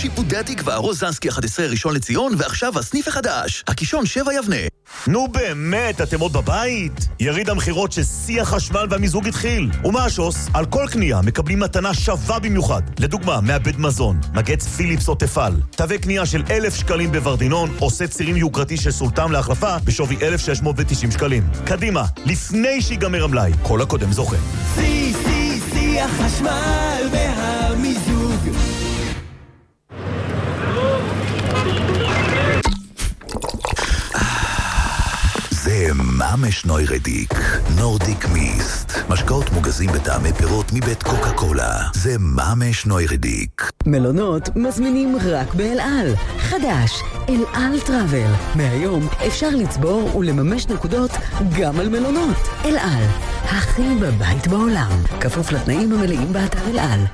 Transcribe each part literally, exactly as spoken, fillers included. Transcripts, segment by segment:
שיפודי התקווה, רוזנסקי אחת עשרה ראשון לציון, ועכשיו הסניף החדש, הקישון שבע יבנה. נו באמת, אתם עוד בבית? יריד המחירות ששיא החשמל והמיזוג התחיל. ומה השוס? על כל קנייה מקבלים מתנה שווה במיוחד. לדוגמה, מעבד מזון, מגץ פיליפס או תפל. תווה קנייה של אלף שקלים בוורדינון, עושה צירים יוקרתי של סולטם להחלפה בשווי אלף שש מאות ותשעים שקלים. קדימה, לפני שיגמר המלאי, כל הקודם זוכה. שיא, שיא, שיא החשמל והמיזוג. זה ממש נוירדיק, נורדיק מיסט. משקאות מוגזים בטעמי פירות מבית קוקה קולה. זה ממש נוירדיק. מלונות מזמינים רק באל על. חדש, אל על טראבל. מהיום אפשר לצבור ולממש נקודות גם על מלונות. אל על, הכי בבית בעולם. כפוף לתנאים המלאים באתר אל על.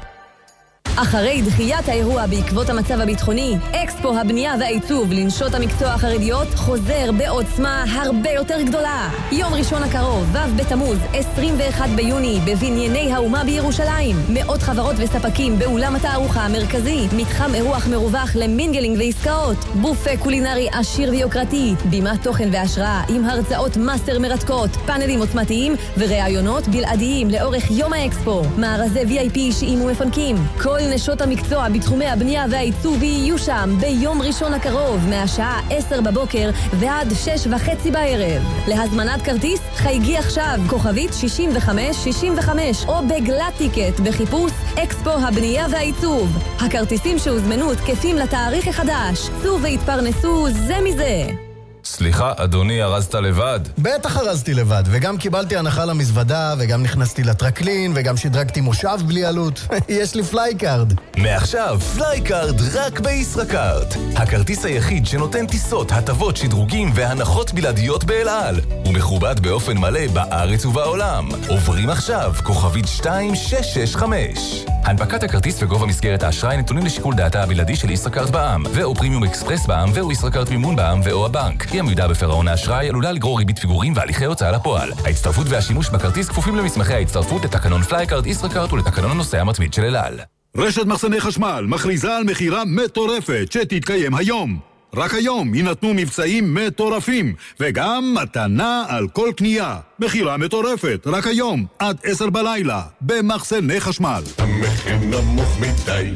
אחרי דחיית האירוע בעקבות המצב הביטחוני, אקספו הבנייה והעיצוב לנשות המקצוע החרדיות חוזר בעוצמה הרבה יותר גדולה. יום ראשון הקרוב, ו' בתמוז, עשרים ואחד ביוני, בבנייני האומה בירושלים. מאות חברות וספקים באולם התערוכה המרכזי, מתחם אירוח מרווח למינגלינג ועסקאות, בופה קולינרי עשיר ויוקרתי, בימת תוכן והשראה עם הרצאות מאסטר מרתקות, פאנלים עוצמתיים וראיונות בלעדיים לאורך יום האקספו. מארזי וי איי פי אישיים ומפנקים. כל נשות המקצוע בתחומי הבנייה והעיצוב יהיו שם ביום ראשון הקרוב מהשעה עשר בבוקר ועד שש וחצי בערב. להזמנת כרטיס חייגי עכשיו כוכבית שישים וחמש שישים וחמש או בגלת טיקט בחיפוש אקספו הבנייה והעיצוב. הכרטיסים שהוזמנו תקפים לתאריך החדש. צאו והתפרנסו זה מזה. סליחה, אדוני, ארזת לבד? בטח ארזתי לבד, וגם קיבלתי הנחה למזוודה, וגם נכנסתי לטרקלין, וגם שדרגתי מושב בלי עלות. יש לי פלייקארד. מעכשיו, פלייקארד רק בישראכרט. הכרטיס היחיד שנותן טיסות, הטבות, שדרוגים והנחות בלעדיות באל על. הוא מכובד באופן מלא בארץ ובעולם. עוברים עכשיו, כוכבית שתיים שש שש חמש. הנפקת הכרטיס וגובה מסגרת האשראי נתונים לשיקול דעתה הבלעדי של ישראכרט בע"מ, ואו פרימיום אקספרס בע"מ, ואו ישראכרט מימון בע"מ, ואו הבנק. היא עמידה בפירעון האשראי עלולה לגרור ריבית פיגורים והליכי הוצאה לפועל. ההצטרפות והשימוש בכרטיס כפופים למסמכי ההצטרפות לתקנון פלייקארד ישראכרט ולתקנון הנוסע המתמיד של אל על. רשת מחסני חשמל מכריזה על מחירה מטורפת שתתקיים היום. רק היום יינתנו מבצעים מטורפים וגם מתנה על כל קנייה. מחירה מטורפת רק היום עד עשר בלילה במחסני חשמל. המחיר נמוך מדי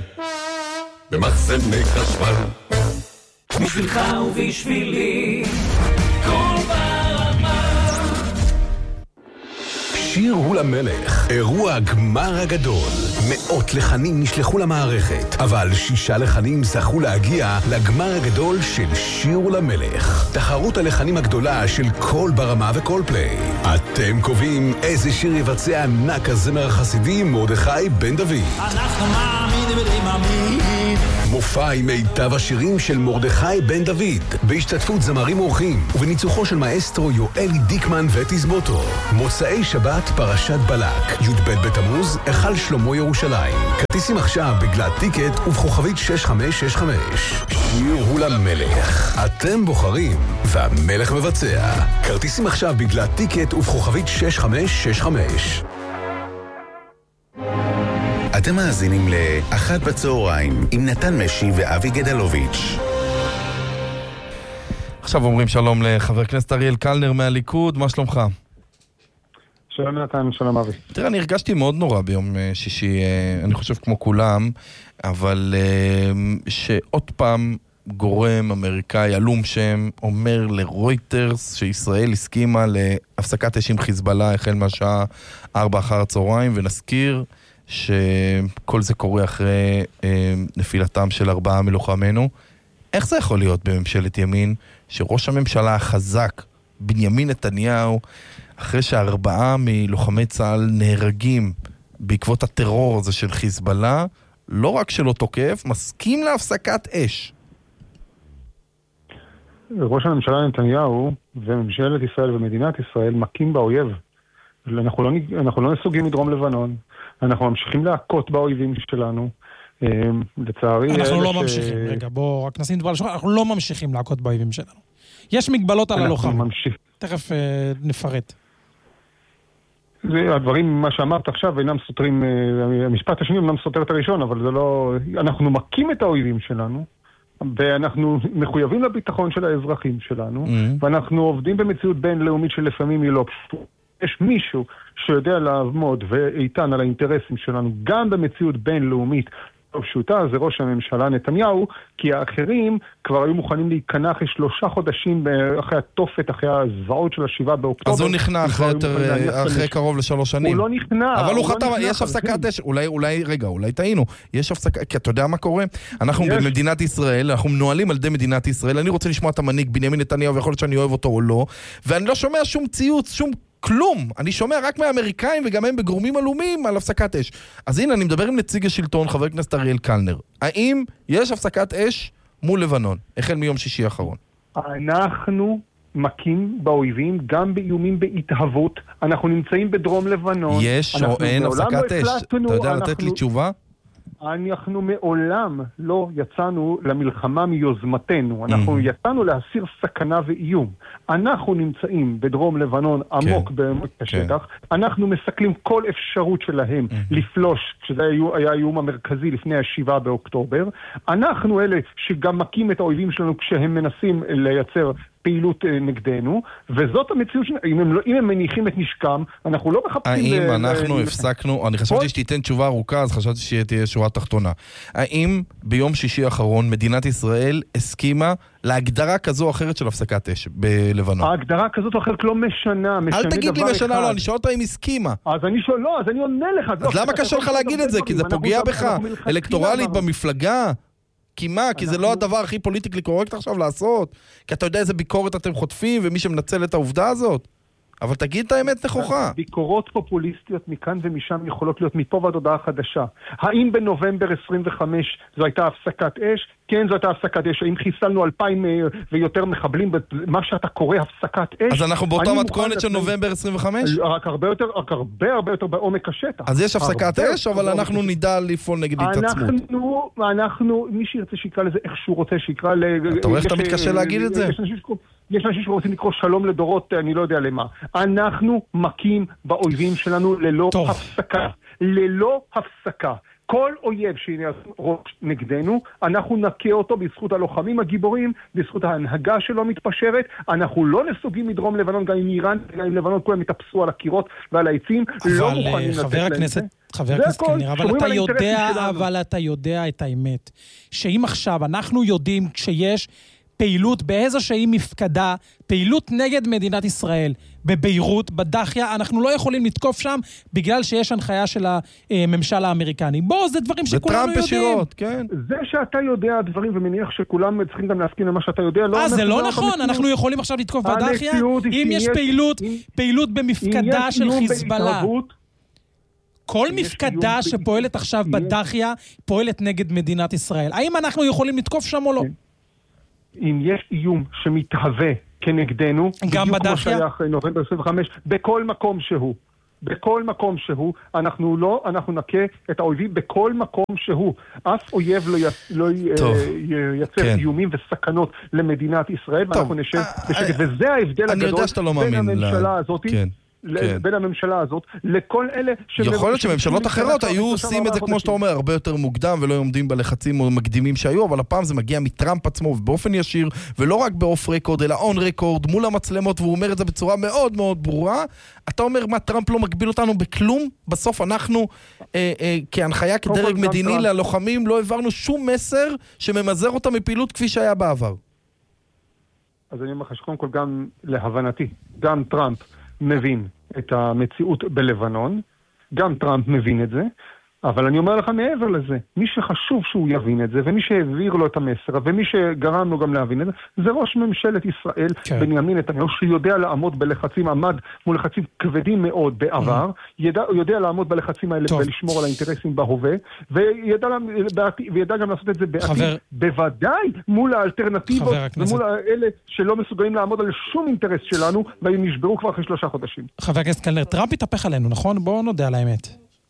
במחסני חשמל. בשבילך ובשבילי כל ברמה. שיר הוא למלך, אירוע הגמר הגדול. מאות לחנים נשלחו למערכת, אבל שישה לחנים זכו להגיע לגמר הגדול של שיר הוא למלך. תחרות הלחנים הגדולה של כל ברמה וכל פליי. אתם קובעים איזה שיר יבצע ענק הזמר החסידי מרדכי בן דוד. אנחנו מאמינים ומאמינים. מופע עם מיטב השירים של מרדכי בן דוד, בהשתתפות זמרים אורחים ובניצוחו של מאסטרו יואלי דיקמן ותזמורתו. מוצאי שבת פרשת בלק, י"ב בתמוז, היכל שלמה ירושלים. כרטיסים עכשיו בגלת טיקט ובכוכבית שש חמש שש חמש. שיר הוא למלך, אתם בוחרים והמלך מבצע. כרטיסים עכשיו בגלת טיקט ובכוכבית שש חמש שש חמש. אתם מאזינים לאחת בצהריים עם נתן משי ואבי גדלוביץ'. עכשיו אומרים שלום לחבר הכנסת אריאל קלנר מהליכוד, מה שלומך? שלום נתן, שלום אבי. תראה, אני הרגשתי מאוד נורא ביום שישי, אני חושב כמו כולם, אבל שעוד פעם גורם אמריקאי עלום שם אומר לרויטרס שישראל הסכימה להפסקת אש עם חיזבאללה החל מהשעה ארבע אחר הצהריים, ונזכיר שכל זה קורה אחרי אה, נפילתם של ארבעה מלוחמינו. איך זה יכול להיות בממשלת ימין שראש הממשלה החזק בנימין נתניהו, אחרי שארבעה מלוחמי צה"ל נהרגים בעקבות הטרור הזה של חיזבאללה, לא רק שלא תוקף, מסכים להפסקת אש? ראש הממשלה נתניהו וממשלת ישראל ומדינת ישראל מכים באויב. אנחנו לא, אנחנו לא נסוגים מדרום לבנון, אנחנו ממשיכים להכות באויבים שלנו. לצערי... אנחנו לא ממשיכים, רגע, בוא רק נשים דבר לשחק, אנחנו לא ממשיכים להכות באויבים שלנו. יש מגבלות על הלוחם. תכף נפרט. זה, הדברים, מה שאמרת עכשיו, אינם סותרים, המשפט השני אינם סותר את הראשון, אבל זה לא... אנחנו מכים את האויבים שלנו, ואנחנו מחויבים לביטחון של האזרחים שלנו, mm-hmm. ואנחנו עובדים במציאות בינלאומית שלפעמים היא לא פשוטה. יש מישהו שיודע לעמוד ואיתן על האינטרסים שלנו, גם במציאות בינלאומית לא פשוטה, זה ראש הממשלה נתניהו, כי האחרים כבר היו מוכנים להיכנע אחרי שלושה חודשים אחרי התופת, אחרי הזוועות של השבעה באוקטובר. אז הוא נכנע אחרי, אחרי קרוב לשלוש שנים. הוא לא נכנע. אבל הוא, הוא חתם, לא יש הפסקת אש, אולי, אולי, רגע, אולי טעינו. יש הפסקה, כי אתה יודע מה קורה? אנחנו יש. במדינת ישראל, אנחנו מנוהלים על ידי מדינת ישראל, אני רוצה לשמוע את המנהיג בנימין נתניהו, ויכול להיות שאני אוהב אותו או לא, ואני לא שומע שום ציוץ, שום כלום. אני שומע רק מהאמריקאים וגם הם בגורמים עלומים על הפסקת אש. אז הנה, אני מדבר עם נציג השלטון, חבר הכנסת אריאל קלנר. האם יש הפסקת אש מול לבנון, החל מיום שישי האחרון? אנחנו מכים באויבים, גם באיומים בהתהוות. אנחנו נמצאים בדרום לבנון. יש או אין הפסקת אש? אתה יודע אנחנו... לתת לי תשובה? אנחנו מעולם לא יצאנו למלחמה מיוזמתנו. אנחנו mm-hmm. יצאנו להסיר סכנה ואיום. אנחנו נמצאים בדרום לבנון עמוק כן. בעמק השטח. כן. אנחנו מסכלים כל אפשרות שלהם mm-hmm. לפלוש, שזה היה האיום המרכזי לפני השבעה באוקטובר. אנחנו אלה שגם מכים את האויבים שלנו כשהם מנסים לייצר פעילות נגדנו, וזאת המציאות, אם הם, אם הם מניחים את נשקם, אנחנו לא מחפשים... האם ל... אנחנו ל... הפסקנו, אני חשבתי שתיתן תשובה ארוכה, אז חשבתי שתהיה שורה תחתונה. האם ביום שישי האחרון מדינת ישראל הסכימה להגדרה כזו או אחרת של הפסקת אש בלבנון? ההגדרה כזאת או אחרת לא משנה, משנה אל תגיד לי משנה, לא, אני שואל אותה אם הסכימה. אז אני שואל, לא, אז אני עונה לך. אז למה קשה לך להגיד את זה? כי זה פוגע בך, אלקטורלית במפלגה? כי מה? כי זה לא הדבר הכי פוליטיקלי קורקט עכשיו לעשות? כי אתה יודע איזה ביקורת אתם חוטפים ומי שמנצל את העובדה הזאת? אבל תגיד את האמת נכוחה. ביקורות פופוליסטיות מכאן ומשם יכולות להיות מפה ועד הודעה חדשה. האם בנובמבר עשרים וחמש זו הייתה הפסקת אש? כן, זו הייתה הפסקת אש. האם חיסלנו אלפיים ויותר מחבלים במה שאתה קורא הפסקת אש? אז אנחנו באותה מתכונת של נובמבר עשרים וחמש? רק הרבה יותר, רק הרבה הרבה יותר בעומק השטח. אז יש הפסקת אש, אבל אנחנו נדע לפעול נגד התעצמות. אנחנו, אנחנו, מי שירצה שיקרא לזה איך שהוא רוצה שיקרא ל... אתה רואה איך אתה מתקשה להגיד את זה? יש אנשים שרוצים לקרוא שלום לדורות, אני לא יודע למה. אנחנו מכים באויבים שלנו ללא טוב. הפסקה. ללא הפסקה. כל אויב שיעשה נגדנו, אנחנו נקה אותו בזכות הלוחמים הגיבורים, בזכות ההנהגה שלא מתפשרת. אנחנו לא נסוגים מדרום לבנון, גם עם איראן, גם עם לבנון, כולם יתאפסו על הקירות ועל העצים. לא מוכנים לתת להם. חבר הכנסת קלנר, אבל אתה יודע, אבל אתה יודע את האמת. שאם עכשיו אנחנו יודעים כשיש פעילות באיזושהי מפקדה, פעילות נגד מדינת ישראל, בביירות, בדחיה, אנחנו לא יכולים לתקוף שם, בגלל שיש הנחיה של הממשל האמריקני. בוא, זה דברים שכולנו יודעים. זה טראמפ ישירות, כן. זה שאתה יודע דברים, ומניח שכולם צריכים גם להסכים למה שאתה יודע, לא... אה, זה לא נכון, אנחנו יכולים עכשיו לתקוף בדחיה? אם יש פעילות, פעילות במפקדה של חיזבאללה. כל מפקדה שפועלת עכשיו בדחיה, פועלת נגד מדינת ישראל. האם אנחנו יכולים לתקוף שם או לא? אם יש איום שמתהווה כנגדנו, גם בדחיה? כמו שהיה אחרי נובמבר עשרים וחמש, בכל מקום שהוא, בכל מקום שהוא, אנחנו לא, אנחנו נקה את האויבים בכל מקום שהוא. אף אויב לא, י, לא ייצר כן. איומים וסכנות למדינת ישראל, טוב. ואנחנו נשב בשקט, וזה ההבדל הגדול לא בין הממשלה לה... הזאת. כן. כן. בין הממשלה הזאת, לכל אלה... יכול להיות שממשלות אחרות היו עושים את זה, כמו שאתה אומר, הרבה יותר מוקדם, ולא עומדים בלחצים או מקדימים שהיו, אבל הפעם זה מגיע מטראמפ עצמו, ובאופן ישיר, ולא רק באוף רקורד, אלא און רקורד, מול המצלמות, והוא אומר את זה בצורה מאוד מאוד ברורה. אתה אומר, מה, טראמפ לא מגביל אותנו בכלום? בסוף אנחנו, אה, אה, כהנחיה, כדרג מדיני ללוחמים, לא העברנו שום מסר שממזר אותה מפעילות כפי שהיה בעבר. אז אני אומר לך שקודם כל גם להבנתי, גם טראמפ מבין את המציאות בלבנון, גם טראמפ מבין את זה, אבל אני אומר לך מעבר לזה, מי שחשוב שהוא יבין את זה, ומי שהעביר לו את המסר, ומי שגרם לו גם להבין את זה, זה ראש ממשלת ישראל, כן. בנימין נתניהו, שיודע לעמוד בלחצים, עמד מול לחצים כבדים מאוד בעבר, mm-hmm. ידע, יודע לעמוד בלחצים האלה טוב. ולשמור על האינטרסים בהווה, וידע, וידע גם לעשות את זה בעתיד, חבר... בוודאי מול האלטרנטיבות, ומול האלה שלא מסוגלים לעמוד על שום אינטרס שלנו, והם נשברו כבר אחרי שלושה חודשים. חבר הכנסת קלנר, טראמפ התהפך עלינו, נכון? בואו נודה על האמת.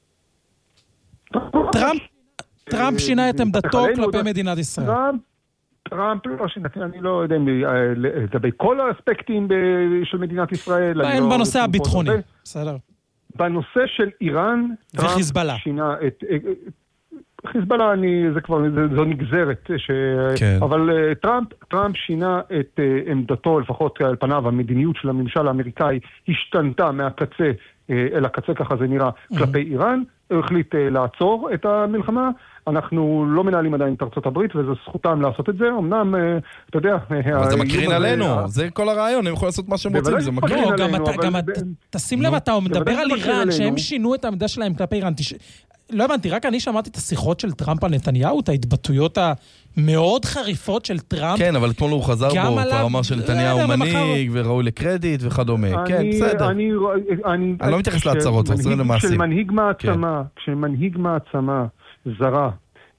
טראמפ, טראמפ שינה את עמדתו כלפי מדינת ישראל. טראמפ לא שינה, אני לא יודע לגבי כל האספקטים של מדינת ישראל. אין בנושא הביטחוני, בסדר. בנושא של איראן, וחיזבאללה. שינה את... חיזבאללה, אני, זה כבר, זה, זו נגזרת, ש... כן. אבל uh, טראמפ, טראמפ שינה את uh, עמדתו, לפחות על פניו, המדיניות של הממשל האמריקאי השתנתה מהקצה uh, אל הקצה, ככה זה נראה, mm-hmm. כלפי איראן. הוא החליט uh, לעצור את המלחמה. אנחנו לא מנהלים עדיין את ארצות הברית, וזו זכותם לעשות את זה. אמנם, uh, אתה יודע... אבל זה מקרין עלינו, ה... זה כל הרעיון, הם יכולים לעשות מה שהם רוצים, זה מקרין לא, עלינו. גם אתה, גם אתה, תשים לב, אתה מדבר על איראן, שהם שינו את העמדה שלהם כלפי איראן. לא הבנתי, רק אני שמעתי את השיחות של טראמפ על נתניהו, את ההתבטאויות המאוד חריפות של טראמפ. כן, אבל אתמול הוא חזר בו, כבר אמר שנתניהו מנהיג וראוי לקרדיט וכדומה. כן, בסדר. אני לא מתייחס להצהרות, זה למעשים. כשמנהיג מעצמה, כשמנהיג מעצמה זרה,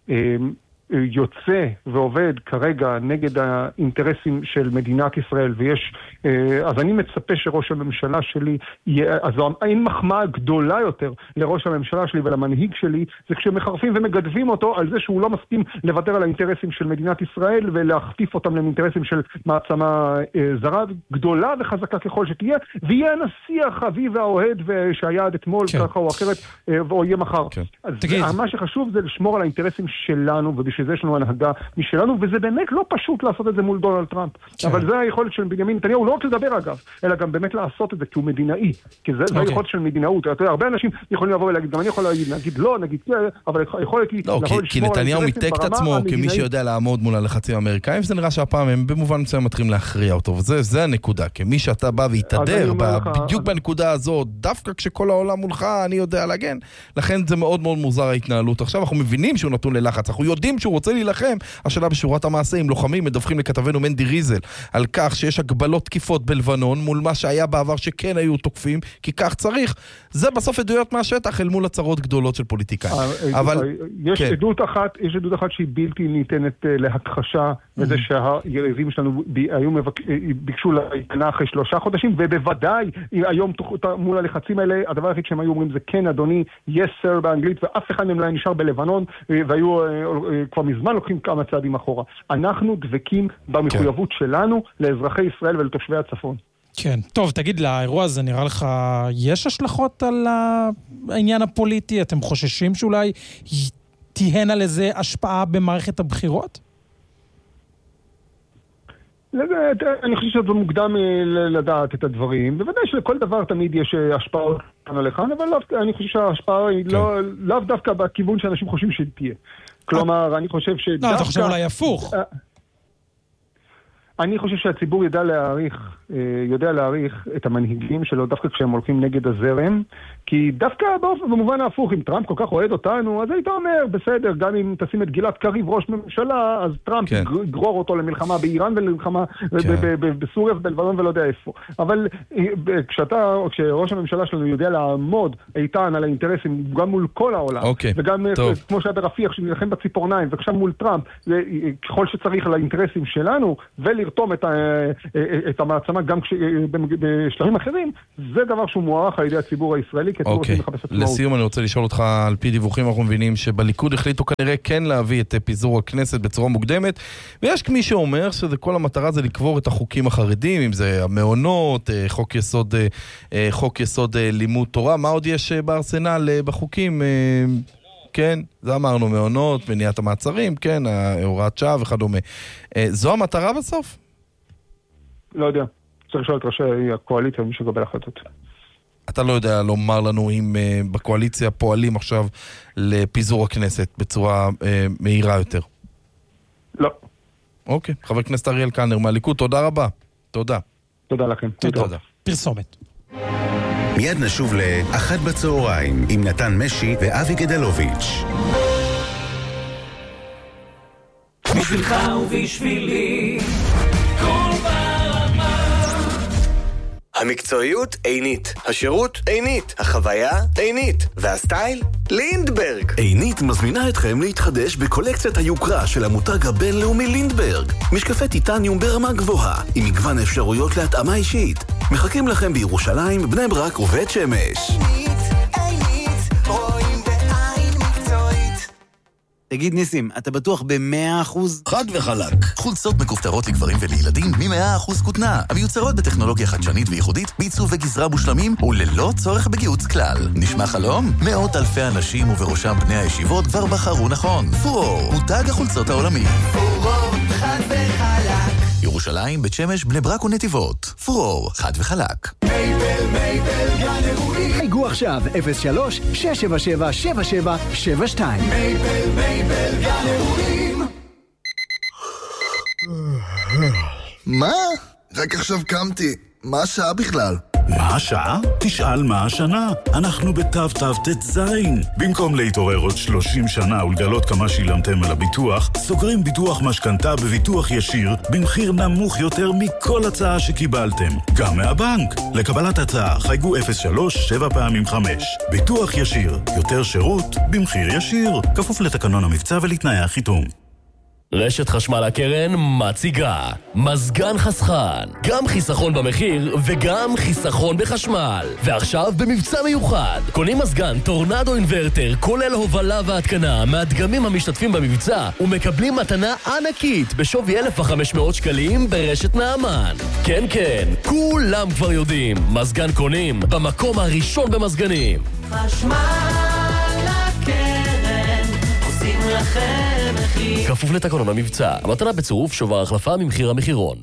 יוצא ועובד כרגע נגד האינטרסים של מדינת ישראל, ויש, אז אני מצפה שראש הממשלה שלי, אז אין מחמאה גדולה יותר לראש הממשלה שלי ולמנהיג שלי, זה כשמחרפים ומגדבים אותו על זה שהוא לא מסכים לוותר על האינטרסים של מדינת ישראל, ולהחטיף אותם לאינטרסים של מעצמה זרה, גדולה וחזקה ככל שתהיה, ויהיה הנשיא החביב והאוהד שהיה עד אתמול, כן. ככה או אחרת, או יהיה מחר. כן. אז מה שחשוב זה לשמור על האינטרסים שלנו, שזה יש לנו הנהגה משלנו, וזה באמת לא פשוט לעשות את זה מול דונלד טראמפ. כן. אבל זה היכולת של בנימין נתניהו, לא רק לדבר אגב, אלא גם באמת לעשות את זה, כי הוא מדינאי. כי זה, okay. זה היכולת של מדינאות. אתה יודע, הרבה אנשים יכולים לבוא ולהגיד, גם אני יכול להגיד, נגיד לא, נגיד כן, אבל היכולת היא... לא, כי, כי נתניהו מיתק את עצמו כמי שיודע לעמוד מול הלחצים האמריקאים, וזה נראה שהפעם הם במובן מסוים מתחילים להכריע אותו, וזה זה הנקודה. כמי שאתה בא והתהדר בדיוק בנקודה הזאת, דווקא כשכל העולם מולך, אני יודע להגן. לכן זה מאוד מאוד מוזר ההתנהלות. עכשיו אנחנו מבינים שהוא נתון ללחץ. אנחנו יודעים שהוא רוצה להילחם. השאלה בשורת המעשה, אם לוחמים מדווחים לכתבנו מנדי ריזל על כך שיש הגבלות תקיפות בלבנון מול מה שהיה בעבר שכן היו תוקפים, כי כך צריך. זה בסוף עדויות מהשטח אל מול הצהרות גדולות של פוליטיקאים. אבל יש עדות אחת, יש עדות אחת שהיא בלתי ניתנת להכחשה, וזה שהיריבים שלנו ביקשו להיכנע אחרי שלושה חודשים, ובוודאי היום מול הלחצים האלה, הדבר היחיד שהם היו אומרים זה כן אדוני, yes sir באנגלית, ואף אחד מהם לא נשאר בלבנון, והיו כבר מזמן לוקחים כמה צעדים אחורה. אנחנו דבקים במחויבות שלנו לאזרחי ישראל ולתושבי הצפון. כן. טוב, תגיד, לאירוע הזה נראה לך, יש השלכות על העניין הפוליטי? אתם חוששים שאולי תהיינה לזה השפעה במערכת הבחירות? אני חושב שזה מוקדם לדעת את הדברים. בוודאי שלכל דבר תמיד יש השפעות לכאן, אבל אני חושב שההשפעה היא לאו דווקא בכיוון שאנשים חושבים שהיא תהיה. כלומר, אני חושב שדווקא... לא, אתה חושב אולי הפוך. אני חושב שהציבור ידע להעריך, יודע להעריך את המנהיגים שלו דווקא כשהם הולכים נגד הזרם, כי דווקא במובן ההפוך, אם טראמפ כל כך אוהד אותנו, אז היית אומר, בסדר, גם אם תשים את גלעד קריב ראש ממשלה, אז טראמפ יגרור אותו למלחמה באיראן ולמלחמה בסוריה ובלבנון ולא יודע איפה. אבל כשאתה, כשראש הממשלה שלנו יודע לעמוד איתן על האינטרסים גם מול כל העולם, וגם כמו שהיה ברפיח שנלחם בציפורניים, וכשם מול טראמפ, ככל שצריך לאינטרסים שלנו, ולרתום את, ה, את המעצמה גם כש, בשלבים אחרים, זה דבר שהוא מוערך על ידי הציבור הישראלי, כי הציבור רוצים לחפש עצמאות. לסיום אני רוצה לשאול אותך, על פי דיווחים אנחנו מבינים שבליכוד החליטו כנראה כן להביא את פיזור הכנסת בצורה מוקדמת, ויש מי שאומר שכל המטרה זה לקבור את החוקים החרדים, אם זה המעונות, חוק יסוד, חוק יסוד לימוד תורה, מה עוד יש בארסנל בחוקים? כן, זה אמרנו, מעונות, מניעת המעצרים, כן, הוראת שעה וכדומה. זו המטרה בסוף? לא יודע. צריך לשאול את ראשי הקואליציה, מי שגבל החלטות. אתה לא יודע לומר לנו אם uh, בקואליציה פועלים עכשיו לפיזור הכנסת בצורה uh, מהירה יותר? לא. אוקיי, חבר הכנסת אריאל קלנר מהליכוד, תודה רבה. תודה. תודה לכם. תודה. תודה. פרסומת. מיד נשוב לאחת בצהריים עם נתן משי ואבי גדלוביץ'. בשבילך ובשבילי כל ברמה. המקצועיות עינית, השירות עינית, החוויה עינית, והסטייל לינדברג. עינית מזמינה אתכם להתחדש בקולקציית היוקרה של המותג הבינלאומי לינדברג. משקפי טיטניום ברמה גבוהה, עם מגוון אפשרויות להתאמה אישית. מחכים לכם בירושלים, בני ברק ובית שמש. עינית, עינית, רואים בעין מקצועית. תגיד ניסים, אתה בטוח ב-מאה אחוז? חד וחלק. חולצות מכופתרות לגברים ולילדים מ-מאה אחוז כותנה, המיוצרות בטכנולוגיה חדשנית וייחודית, בעיצוב וגזרה מושלמים וללא צורך בגיוץ כלל. נשמע חלום? מאות אלפי אנשים ובראשם בני הישיבות כבר בחרו נכון. פורור, מותג החולצות העולמי. פורור, חד וחלק. ירושלים, בית שמש, בני ברק ונתיבות. פורור, חד וחלק. מייבל, מייבל, גן אירועים. חייגו עכשיו, אפס שלוש שש שבע שבע שבע שבע שבע שתיים. מייבל, מייבל, גן אירועים. מה? רק עכשיו קמתי. מה השעה בכלל? מה השעה? תשאל מה השנה. אנחנו בתו תו תזין. במקום להתעורר עוד שלושים שנה ולגלות כמה שילמתם על הביטוח, סוגרים ביטוח משכנתה בביטוח ישיר במחיר נמוך יותר מכל הצעה שקיבלתם. גם מהבנק. לקבלת הצעה חייגו אפס שלוש שבע פעמים חמש. ביטוח ישיר. יותר שירות במחיר ישיר. כפוף לתקנון המבצע ולתנאי החיתום. רשת חשמל הקרן מציגה מזגן חסכן, גם חיסכון במחיר וגם חיסכון בחשמל. ועכשיו במבצע מיוחד, קונים מזגן טורנדו אינברטר כולל הובלה והתקנה מהדגמים המשתתפים במבצע ומקבלים מתנה ענקית בשווי אלף וחמש מאות שקלים ברשת נעמן. כן כן, כולם כבר יודעים, מזגן קונים במקום הראשון במזגנים. חשמל הקרן עושים לכם מחיר. כפוף לתקנון המבצע, המתנה בצירוף שובר החלפה ממחיר המחירון.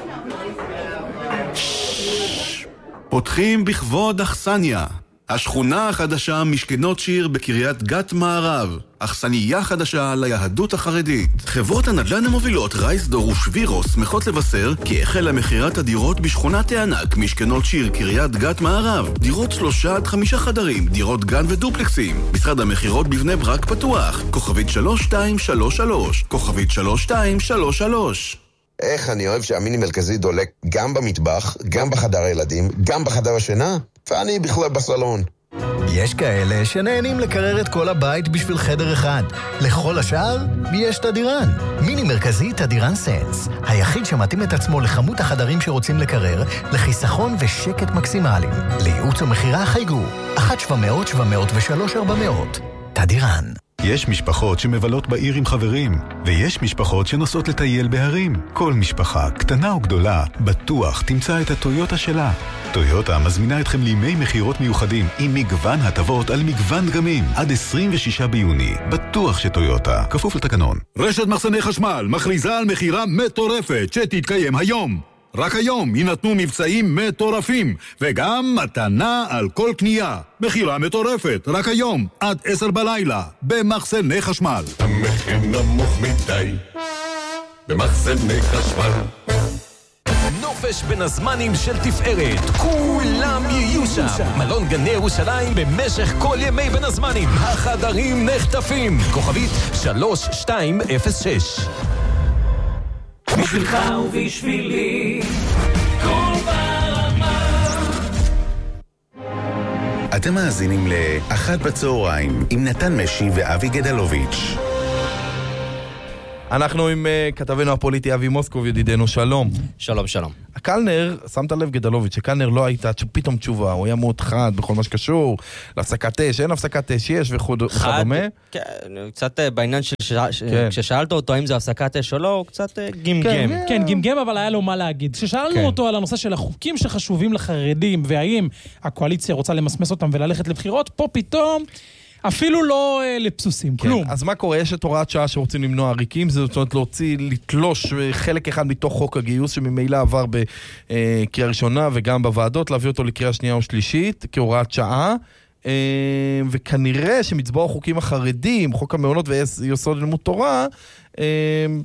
פותחים בכבוד אכסניה. השכונה החדשה משכנות שיר בקריית גת מערב. אכסניה חדשה ליהדות החרדית. חברות הנדל"ן המובילות רייסדור ושבירו שמחות לבשר כי החלה מכירת הדירות בשכונת הענק משכנות שיר קריית גת מערב. דירות שלושה עד חמישה חדרים, דירות גן ודופלקסים. משרד המכירות בבני ברק פתוח. כוכבית שלוש שתיים שלוש שלוש. כוכבית שלוש שתיים שלוש שלוש. איך אני אוהב שהמיני מרכזי דולק גם במטבח, גם בחדר הילדים, גם בחדר השינה, ואני בכלל בסלון. יש כאלה שנהנים לקרר את כל הבית בשביל חדר אחד. לכל השאר יש תדירן. מיני מרכזי תדירן סנס. היחיד שמתאים את עצמו לכמות החדרים שרוצים לקרר, לחיסכון ושקט מקסימליים. לייעוץ ומחירה חייגו. אחת שבע מאות שבע מאות ושלוש ארבע מאות. תדירן. יש משפחות שמבלות בעיר עם חברים, ויש משפחות שנוסעות לטייל בהרים. כל משפחה, קטנה או גדולה, בטוח תמצא את הטויוטה שלה. טויוטה מזמינה אתכם לימי מחירות מיוחדים עם מגוון הטבות על מגוון דגמים. עד עשרים ושישה ביוני. בטוח שטויוטה. כפוף לתקנון. רשת מחסני חשמל מכריזה על מחירה מטורפת שתתקיים היום. רק היום יינתנו מבצעים מטורפים, וגם מתנה על כל קנייה. מחירה מטורפת, רק היום, עד עשר בלילה, במחסני חשמל. המחיר נמוך מדי, במחסני חשמל. נופש בין הזמנים של תפארת, כולם יהיו שם. מלון גני ירושלים במשך כל ימי בין הזמנים. החדרים נחטפים. כוכבית שלוש שתיים אפס שש. בשבילך ובשבילי, כל ברמה. אתם מאזינים לאחת בצהריים עם נתן משי ואבי גדלוביץ'. אנחנו עם uh, כתבנו הפוליטי אבי מוסקוב, ידידנו, שלום. שלום, שלום. הקלנר, שמת לב גדלוביץ', שקלנר לא הייתה פתאום תשובה, הוא היה מאוד חד בכל מה שקשור, להפסקת אש, אין הפסקת אש, יש וכדומה. כן, קצת בעניין כששאלת אותו האם זה הפסקת אש או לא, הוא קצת גמגם. כן, גמגם, אבל היה לו מה להגיד. כששאלנו אותו על הנושא של החוקים שחשובים לחרדים, והאם הקואליציה רוצה למסמס אותם וללכת לבחירות, פה פתאום אפילו לא אה, לפסוסים, כן, כלום. אז מה קורה? יש את הוראת שעה שרוצים למנוע עריקים, זאת אומרת להוציא, לתלוש חלק אחד מתוך חוק הגיוס, שממילא עבר בקריאה ראשונה וגם בוועדות, להביא אותו לקריאה שנייה או שלישית, כהוראת שעה, אה, וכנראה שמצבור החוקים החרדים, חוק המעונות ויסוד לימוד תורה,